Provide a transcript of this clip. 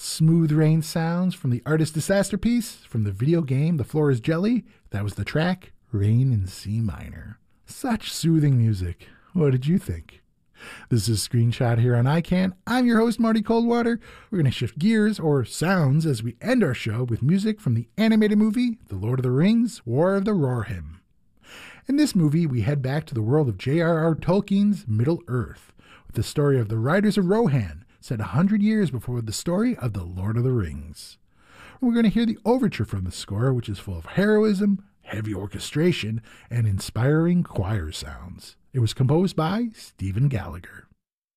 Smooth rain sounds from the artist Disasterpiece from the video game The Floor is Jelly. That was the track Rain in C minor. Such soothing music. What did you think? This is Screenshot here on iCan. I'm your host, Marty Coldwater. We're going to shift gears, or sounds, as we end our show with music from the animated movie The Lord of the Rings, War of the Rohirrim. In this movie, we head back to the world of J.R.R. Tolkien's Middle-earth, with the story of the Riders of Rohan, set 100 years before the story of The Lord of the Rings. We're going to hear the overture from the score, which is full of heroism, heavy orchestration, and inspiring choir sounds. It was composed by Stephen Gallagher.